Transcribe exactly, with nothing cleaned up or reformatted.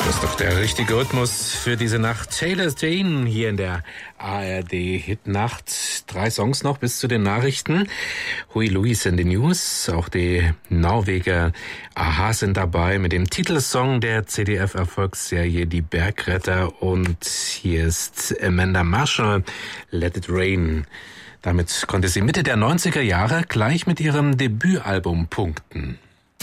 Das ist doch der richtige Rhythmus für diese Nacht. Taylor Dane hier in der A R D-Hitnacht. Drei Songs noch bis zu den Nachrichten. Huey Lewis in den News. Auch die Norweger a-ha sind dabei mit dem Titelsong der Z D F-Erfolgsserie Die Bergretter. Und hier ist Amanda Marshall, Let It Rain. Damit konnte sie Mitte der neunziger Jahre gleich mit ihrem Debütalbum punkten.